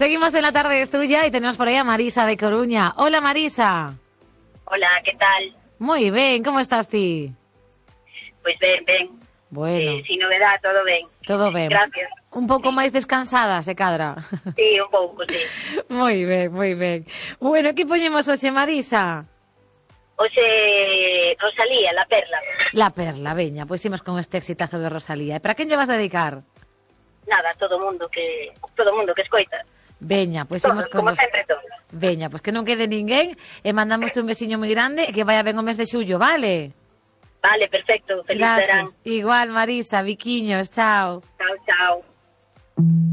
Seguimos en La Tarde es Tuya y tenemos por ahí a Marisa de Coruña. Hola, Marisa. Hola, ¿qué tal? Moi ben, como estás ti? Pois ben. Bueno, Sin novedad, todo ben. todo ben. Gracias. Un pouco máis descansada, se cadra. Sí, un pouco, sí. Moi ben, moi ben. Bueno, que poñemos hoxe, Marisa? Oxe, Rosalía, La Perla. La Perla, veña, pois imos con este exitazo de Rosalía. E para quen lle vas a dedicar? Nada, todo mundo que escoita. Veña, pois Todos, imos con como sempre, todos. Veña, pois que non quede ninguén e mandamos un besiño moi grande e que vaya ben o mes de xullo, vale? Vale, perfecto. Feliz verán. Gracias. Igual, Marisa, biquiños, chao. Chao, chao.